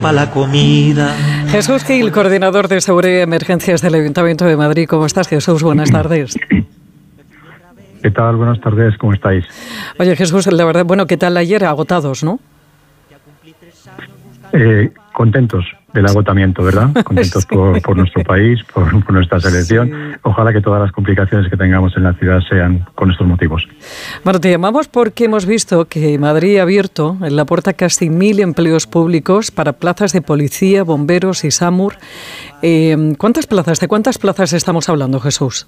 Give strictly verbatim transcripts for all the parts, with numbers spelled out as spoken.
para la comida. Jesús Gil, coordinador de Seguridad y Emergencias del Ayuntamiento de Madrid. ¿Cómo estás, Jesús? Buenas tardes. ¿Qué tal? Buenas tardes, ¿cómo estáis? Oye, Jesús, la verdad, bueno, ¿qué tal ayer? Agotados, ¿no? Eh, contentos del agotamiento, ¿verdad? Contentos sí. por, por nuestro país, por, por nuestra selección. Sí. Ojalá que todas las complicaciones que tengamos en la ciudad sean con estos motivos. Bueno, te llamamos porque hemos visto que Madrid ha abierto en la puerta casi mil empleos públicos para plazas de policía, bomberos y SAMUR. Eh, ¿Cuántas plazas? ¿De cuántas plazas estamos hablando, Jesús?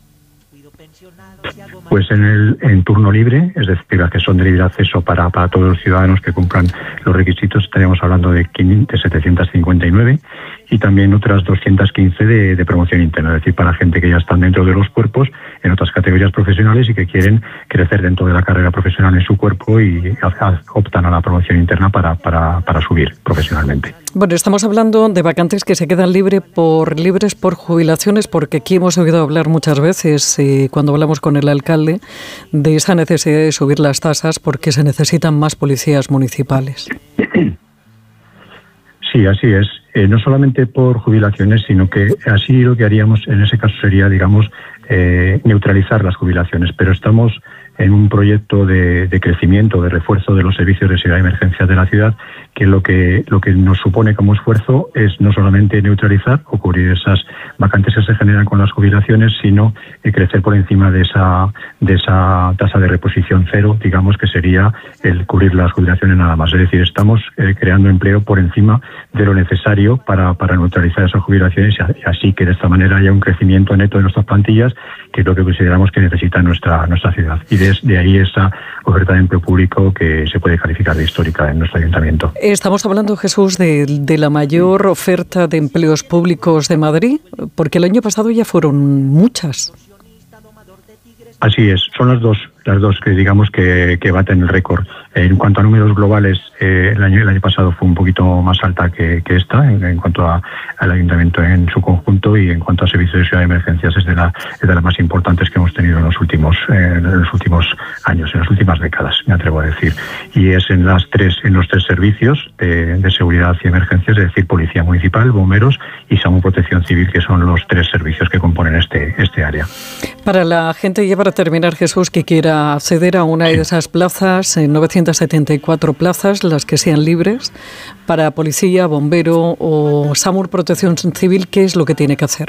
Pues en el en turno libre, es decir, que son de libre acceso para, para todos los ciudadanos que cumplan los requisitos, estaríamos hablando de setecientos cincuenta y nueve y también otras doscientos quince de, de promoción interna, es decir, para gente que ya están dentro de los cuerpos en otras categorías profesionales y que quieren crecer dentro de la carrera profesional en su cuerpo y optan a la promoción interna para, para, para subir profesionalmente. Bueno, estamos hablando de vacantes que se quedan libre por, libres por jubilaciones, porque aquí hemos oído hablar muchas veces, eh, cuando hablamos con el alcalde, de esa necesidad de subir las tasas porque se necesitan más policías municipales. Sí, así es. Eh, no solamente por jubilaciones, sino que así lo que haríamos en ese caso sería, digamos, eh, neutralizar las jubilaciones. Pero estamos en un proyecto de, de crecimiento, de refuerzo de los servicios de seguridad y emergencias de la ciudad, que lo que lo que nos supone como esfuerzo es no solamente neutralizar o cubrir esas vacantes que se generan con las jubilaciones, sino eh, crecer por encima de esa de esa tasa de reposición cero, digamos, que sería el cubrir las jubilaciones nada más. Es decir, estamos eh, creando empleo por encima de lo necesario para, para neutralizar esas jubilaciones y así que de esta manera haya un crecimiento neto de nuestras plantillas, que es lo que consideramos que necesita nuestra nuestra ciudad. Y desde ahí esa oferta de empleo público que se puede calificar de histórica en nuestro ayuntamiento. Estamos hablando, Jesús, de, de la mayor oferta de empleos públicos de Madrid, porque el año pasado ya fueron muchas. Así es, son las dos, las dos que digamos que, que baten el récord. En cuanto a números globales, eh, el año el año pasado fue un poquito más alta que, que esta, en, en cuanto a, al ayuntamiento en su conjunto, y en cuanto a servicios de seguridad y emergencias es de, la, es de las más importantes que hemos tenido en los últimos eh, en los últimos años, en las últimas décadas, me atrevo a decir. Y es en las tres en los tres servicios de, de seguridad y emergencias, es decir, policía municipal, bomberos y SAMUR Protección Civil, que son los tres servicios que componen este este área. Para la gente, ya para terminar, Jesús, que quiera acceder a una de esas plazas, en novecientas setenta y cuatro plazas, las que sean libres, para policía, bombero o SAMUR Protección Civil, ¿qué es lo que tiene que hacer?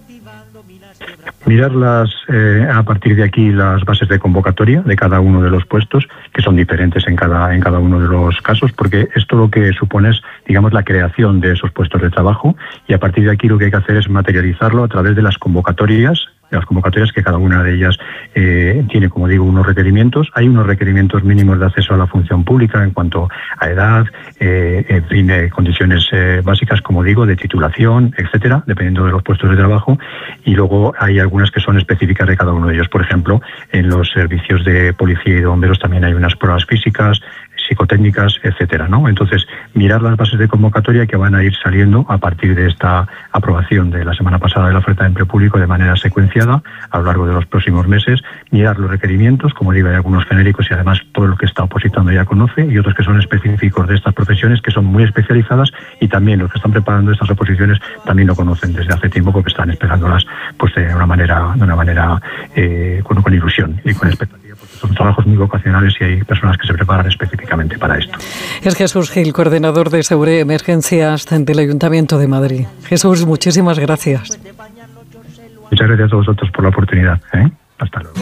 Mirarlas eh, a partir de aquí las bases de convocatoria de cada uno de los puestos, que son diferentes en cada en cada uno de los casos, porque esto lo que supone es, digamos, la creación de esos puestos de trabajo, y a partir de aquí lo que hay que hacer es materializarlo a través de las convocatorias, de las convocatorias que cada una de ellas eh, tiene, como digo, unos requerimientos. Hay unos requerimientos mínimos de acceso a la función pública en cuanto a edad, eh, en fin, eh, condiciones eh, básicas, como digo, de titulación, etcétera, dependiendo de los puestos de trabajo. Y luego hay algunas que son específicas de cada uno de ellos. Por ejemplo, en los servicios de policía y de bomberos también hay unas pruebas físicas, psicotécnicas, etcétera, ¿no? Entonces, mirar las bases de convocatoria que van a ir saliendo a partir de esta aprobación de la semana pasada de la oferta de empleo público de manera secuenciada a lo largo de los próximos meses, mirar los requerimientos, como digo, hay algunos genéricos y además todo lo que está opositando ya conoce, y otros que son específicos de estas profesiones, que son muy especializadas, y también los que están preparando estas oposiciones también lo conocen desde hace tiempo porque están esperándolas pues de una manera, de una manera eh, con, con ilusión y con expectativa. Son trabajos muy vocacionales y hay personas que se preparan específicamente para esto. Es Jesús Gil, coordinador de Seguridad y Emergencias del Ayuntamiento de Madrid. Jesús, muchísimas gracias. Muchas gracias a vosotros por la oportunidad, ¿eh? Hasta luego.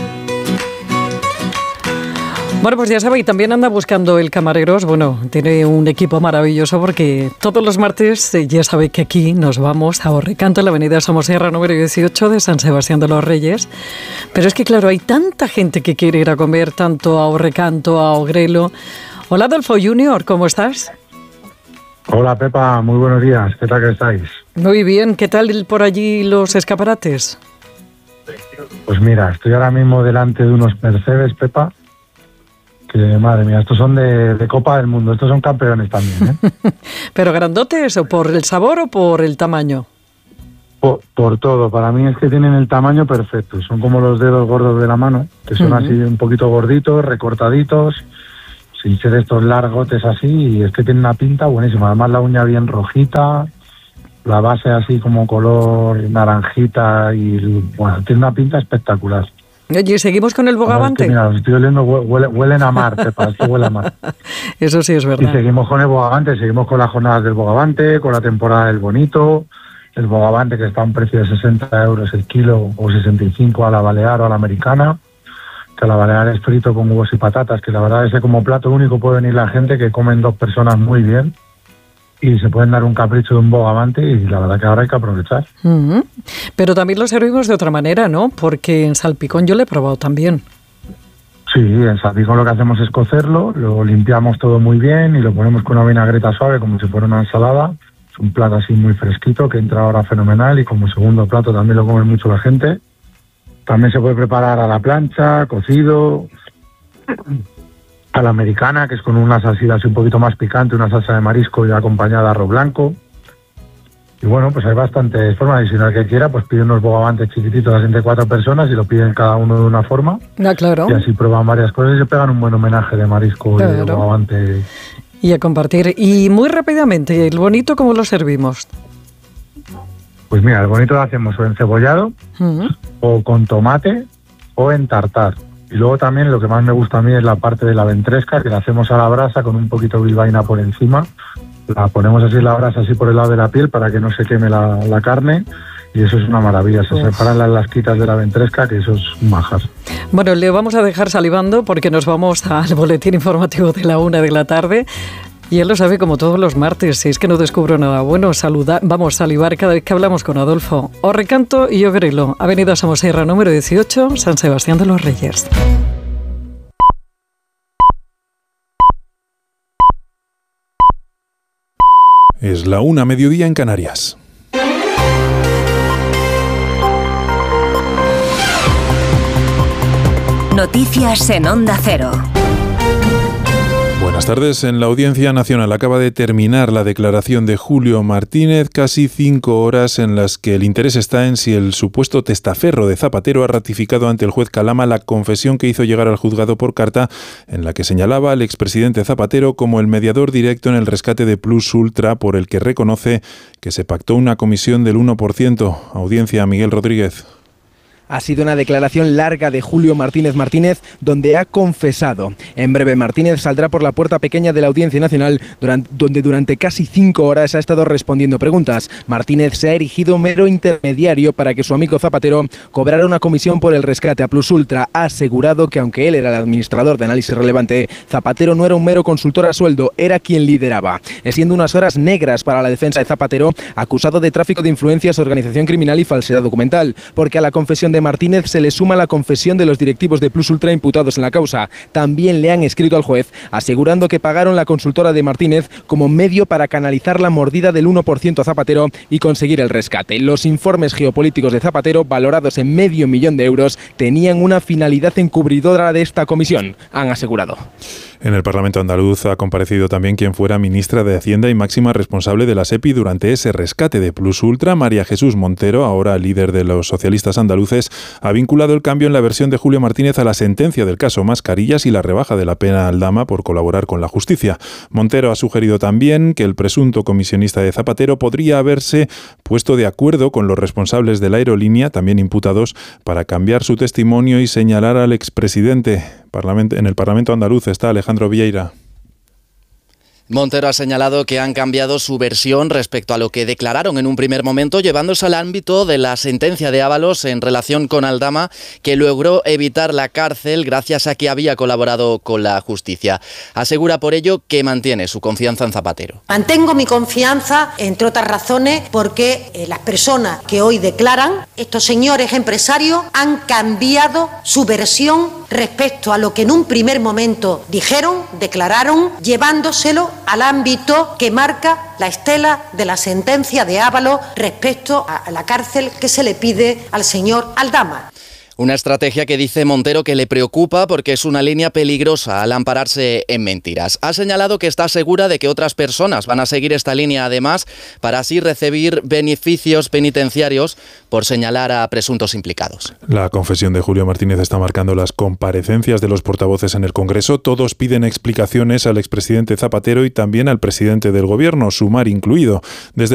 Bueno, pues ya sabe, y también anda buscando el Camareros. Bueno, tiene un equipo maravilloso porque todos los martes eh, ya sabe que aquí nos vamos a Orrecanto, en la avenida Somosierra número dieciocho de San Sebastián de los Reyes. Pero es que, claro, hay tanta gente que quiere ir a comer, tanto a Orrecanto, a Ogrelo. Hola, Adolfo Junior, ¿cómo estás? Hola, Pepa, muy buenos días. ¿Qué tal que estáis? Muy bien. ¿Qué tal por allí los escaparates? Pues mira, estoy ahora mismo delante de unos Mercedes, Pepa, que madre mía, estos son de, de Copa del Mundo, estos son campeones también, ¿eh? ¿Pero grandotes o por el sabor o por el tamaño? Por, por todo, para mí es que tienen el tamaño perfecto, son como los dedos gordos de la mano, que son uh-huh. así un poquito gorditos, recortaditos, sin ser estos largotes así, y es que tiene una pinta buenísima. Además la uña bien rojita, la base así como color naranjita y bueno, tiene una pinta espectacular. Oye, ¿seguimos con el bogavante? Es que, mira, los estoy oliendo, huele, huelen a mar, Pepa, esto huele a mar. Eso sí es verdad. Y seguimos con el bogavante, seguimos con las jornadas del bogavante, con la temporada del bonito, el bogavante que está a un precio de sesenta euros el kilo o sesenta y cinco a la balear o a la americana, que a la balear es frito con huevos y patatas, que la verdad es que como plato único puede venir la gente que comen dos personas muy bien y se pueden dar un capricho de un bogavante y la verdad que ahora hay que aprovechar. Uh-huh. Pero también lo servimos de otra manera, ¿no? Porque en salpicón yo lo he probado también. Sí, en salpicón lo que hacemos es cocerlo, lo limpiamos todo muy bien y lo ponemos con una vinagreta suave como si fuera una ensalada. Es un plato así muy fresquito que entra ahora fenomenal y como segundo plato también lo come mucho la gente. También se puede preparar a la plancha, cocido, a la americana, que es con una salsita así un poquito más picante, una salsa de marisco y acompañada de arroz blanco. Y bueno, pues hay bastantes formas. Y si no el que quiera, pues pide unos bogavantes chiquititos así entre cuatro personas y lo piden cada uno de una forma. Ah, claro. Y así prueban varias cosas y se pegan un buen homenaje de marisco claro. y de bogavante. Y a compartir. Y muy rápidamente, ¿el bonito cómo lo servimos? Pues mira, el bonito lo hacemos o encebollado, uh-huh. o con tomate, o en tartar. Y luego también lo que más me gusta a mí es la parte de la ventresca, que la hacemos a la brasa con un poquito de bilbaína por encima. La ponemos así en la brasa, así por el lado de la piel, para que no se queme la, la carne. Y eso es una maravilla. Se Uf. separan las lasquitas de la ventresca, que eso es un manjar. Bueno, le vamos a dejar salivando porque nos vamos al boletín informativo de la una de la tarde. Y él lo sabe como todos los martes, si es que no descubro nada bueno, saluda, vamos a salivar cada vez que hablamos con Adolfo. Os recanto y yo grilo. Avenida Somosierra número dieciocho, San Sebastián de los Reyes. Es la una, mediodía en Canarias. Noticias en Onda Cero. Buenas tardes. En la Audiencia Nacional acaba de terminar la declaración de Julio Martínez, casi cinco horas en las que el interés está en si el supuesto testaferro de Zapatero ha ratificado ante el juez Calama la confesión que hizo llegar al juzgado por carta en la que señalaba al expresidente Zapatero como el mediador directo en el rescate de Plus Ultra, por el que reconoce que se pactó una comisión del uno por ciento. Audiencia, Miguel Rodríguez. Ha sido una declaración larga de Julio Martínez Martínez, donde ha confesado. En breve, Martínez saldrá por la puerta pequeña de la Audiencia Nacional, durante, donde durante casi cinco horas ha estado respondiendo preguntas. Martínez se ha erigido mero intermediario para que su amigo Zapatero cobrara una comisión por el rescate a Plus Ultra. Ha asegurado que aunque él era el administrador de Análisis Relevante, Zapatero no era un mero consultor a sueldo, era quien lideraba. Siendo unas horas negras para la defensa de Zapatero, acusado de tráfico de influencias, organización criminal y falsedad documental, porque a la confesión de de Martínez se le suma la confesión de los directivos de Plus Ultra imputados en la causa. También le han escrito al juez asegurando que pagaron la consultora de Martínez como medio para canalizar la mordida del uno por ciento a Zapatero y conseguir el rescate. Los informes geopolíticos de Zapatero, valorados en medio millón de euros, tenían una finalidad encubridora de esta comisión, han asegurado. En el Parlamento andaluz ha comparecido también quien fuera ministra de Hacienda y máxima responsable de la SEPI durante ese rescate de Plus Ultra. María Jesús Montero, ahora líder de los socialistas andaluces, ha vinculado el cambio en la versión de Julio Martínez a la sentencia del caso Mascarillas y la rebaja de la pena a Aldama por colaborar con la justicia. Montero ha sugerido también que el presunto comisionista de Zapatero podría haberse puesto de acuerdo con los responsables de la aerolínea, también imputados, para cambiar su testimonio y señalar al expresidente. En el Parlamento andaluz está Alejandro Vieira. Montero ha señalado que han cambiado su versión respecto a lo que declararon en un primer momento, llevándose al ámbito de la sentencia de Ábalos en relación con Aldama, que logró evitar la cárcel gracias a que había colaborado con la justicia. Asegura por ello que mantiene su confianza en Zapatero. Mantengo mi confianza, entre otras razones, porque eh, las personas que hoy declaran, estos señores empresarios, han cambiado su versión respecto a lo que en un primer momento dijeron, declararon, llevándoselo al ámbito que marca la estela de la sentencia de Ábalos respecto a la cárcel que se le pide al señor Aldama. Una estrategia que dice Montero que le preocupa porque es una línea peligrosa al ampararse en mentiras. Ha señalado que está segura de que otras personas van a seguir esta línea además para así recibir beneficios penitenciarios por señalar a presuntos implicados. La confesión de Julio Martínez está marcando las comparecencias de los portavoces en el Congreso. Todos piden explicaciones al expresidente Zapatero y también al presidente del Gobierno, Sumar incluido. Desde